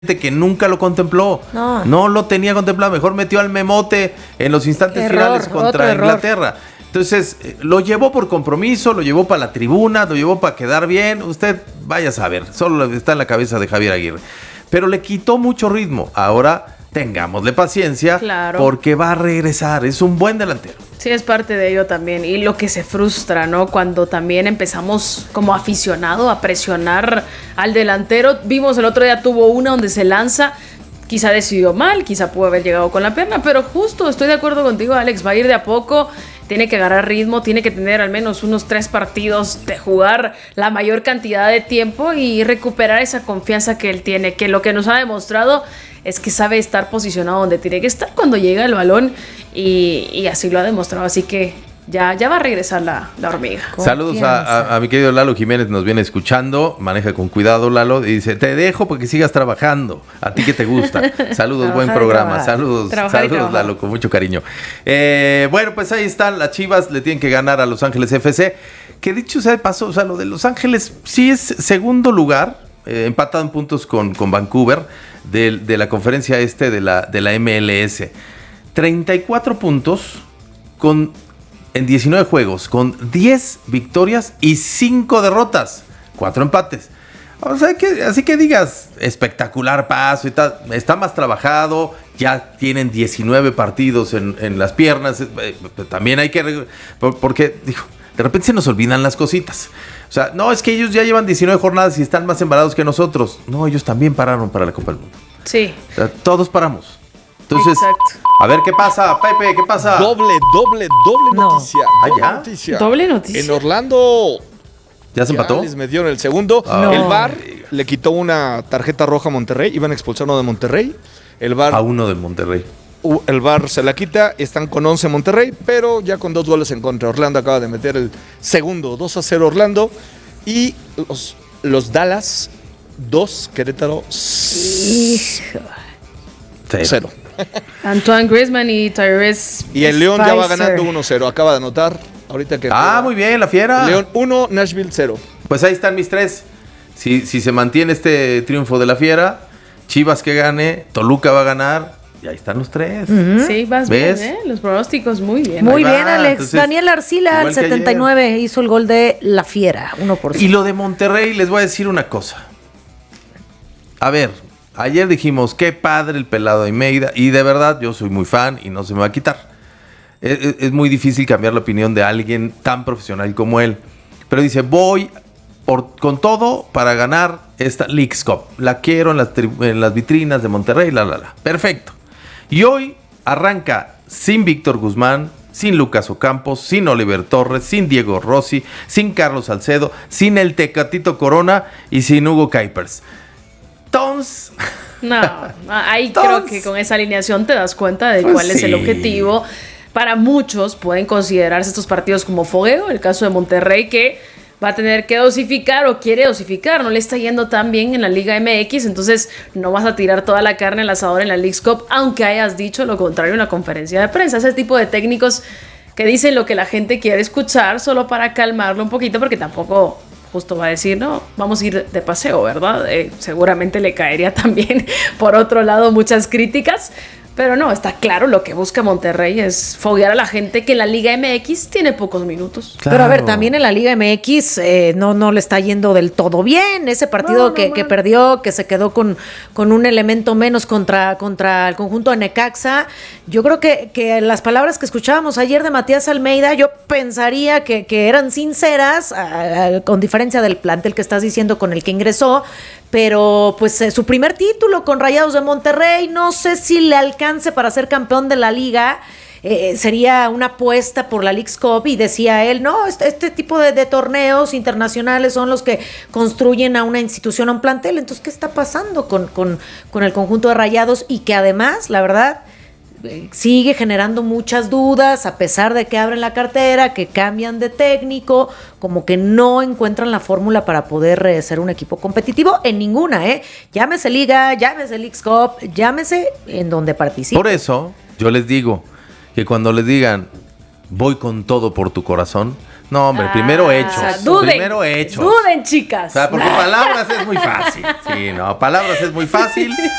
que nunca lo contempló. No lo tenía contemplado. Mejor metió al Memote en los instantes finales contra Inglaterra. Entonces, lo llevó por compromiso, lo llevó para la tribuna, lo llevó para quedar bien. Usted vaya a saber, solo está en la cabeza de Javier Aguirre. Pero le quitó mucho ritmo. Ahora, tengámosle paciencia, porque va a regresar. Es un buen delantero. Sí, es parte de ello también. Y lo que se frustra, ¿no? Cuando también empezamos como aficionado a presionar al delantero. Vimos el otro día, tuvo una donde se lanza. Quizá decidió mal, quizá pudo haber llegado con la pierna, pero justo, estoy de acuerdo contigo, Alex, va a ir de a poco. Tiene que agarrar ritmo, tiene que tener al menos unos 3 partidos de jugar la mayor cantidad de tiempo y recuperar esa confianza que él tiene, que lo que nos ha demostrado es que sabe estar posicionado donde tiene que estar cuando llega el balón y así lo ha demostrado, así que ya va a regresar la hormiga. Saludos a mi querido Lalo Jiménez, nos viene escuchando, maneja con cuidado Lalo, y dice, te dejo porque sigas trabajando, a ti que te gusta. Saludos, buen programa, saludos Lalo, con mucho cariño. Bueno, pues ahí están, las Chivas le tienen que ganar a Los Ángeles FC, que dicho sea de paso, o sea, lo de Los Ángeles sí es segundo lugar, empatado en puntos con Vancouver, de la conferencia de la MLS. 34 puntos en 19 juegos, con 10 victorias y 5 derrotas, 4 empates. O sea, así que digas, espectacular paso y tal, está más trabajado, ya tienen 19 partidos en las piernas, también hay que, porque digo, de repente se nos olvidan las cositas. O sea, no, es que ellos ya llevan 19 jornadas y están más embarados que nosotros. No, ellos también pararon para la Copa del Mundo. Sí. O sea, todos paramos. Entonces, a ver qué pasa, Pepe, ¿qué pasa? Doble noticia. ¿Ya? Doble noticia. En Orlando. ¿Ya se empató? Les metieron el segundo. No. El VAR le quitó una tarjeta roja a Monterrey. Iban a expulsar uno de Monterrey. El VAR. A uno de Monterrey. El VAR se la quita. Están con 11 Monterrey, pero ya con 2 goles en contra. Orlando acaba de meter el segundo. 2-0 Orlando. Y los Dallas 2, Querétaro 0. Antoine Griezmann y Tyrese. Y el León ya va ganando 1-0. Acaba de anotar. Ahorita que. Muy bien, la fiera. León 1, Nashville 0. Pues ahí están mis 3. Si se mantiene este triunfo de la fiera, Chivas que gane, Toluca va a ganar. Y ahí están los 3. Sí, vas bien, Los pronósticos muy bien. Muy bien, Alex. Entonces, Daniel Arcila, al 79, hizo el gol de la fiera, 1%. Y lo de Monterrey, les voy a decir una cosa. A ver, ayer dijimos, qué padre el pelado Almeida, y de verdad yo soy muy fan y no se me va a quitar. Es muy difícil cambiar la opinión de alguien tan profesional como él. Pero dice, voy con todo para ganar esta Leagues Cup. La quiero en las vitrinas de Monterrey, Perfecto. Y hoy arranca sin Víctor Guzmán, sin Lucas Ocampos, sin Oliver Torres, sin Diego Rossi, sin Carlos Salcedo, sin el Tecatito Corona y sin Hugo Kuipers. Entonces, creo que con esa alineación te das cuenta de cuál es el objetivo. Para muchos pueden considerarse estos partidos como fogueo, el caso de Monterrey que va a tener que dosificar o quiere dosificar, no le está yendo tan bien en la Liga MX, entonces no vas a tirar toda la carne al asador en la Leagues Cup, aunque hayas dicho lo contrario en la conferencia de prensa. Ese tipo de técnicos que dicen lo que la gente quiere escuchar solo para calmarlo un poquito, porque tampoco justo va a decir, no, vamos a ir de paseo, ¿verdad? Seguramente le caería también, por otro lado, muchas críticas. Pero no, está claro, lo que busca Monterrey es foguear a la gente que en la Liga MX tiene pocos minutos. Claro. Pero a ver, también en la Liga MX no le está yendo del todo bien. Ese partido que perdió, que se quedó con un elemento menos contra el conjunto de Necaxa. Yo creo que las palabras que escuchábamos ayer de Matías Almeida, yo pensaría que eran sinceras, con diferencia del plantel que estás diciendo con el que ingresó. Pero pues su primer título con Rayados de Monterrey, no sé si le alcance para ser campeón de la liga. Sería una apuesta por la Leagues Cup, y decía él, no, este tipo de torneos internacionales son los que construyen a una institución, a un plantel. Entonces, ¿qué está pasando con el conjunto de Rayados? Y que además, la verdad, sigue generando muchas dudas, a pesar de que abren la cartera, que cambian de técnico, como que no encuentran la fórmula para poder ser un equipo competitivo en ninguna, llámese Liga, llámese Leagues Cup, llámese en donde participe. Por eso yo les digo que cuando les digan voy con todo por tu corazón, No, hombre, primero hechos. Duden, primero hechos. Duden, chicas. O sea, porque palabras es muy fácil. Sí, no, palabras es muy fácil.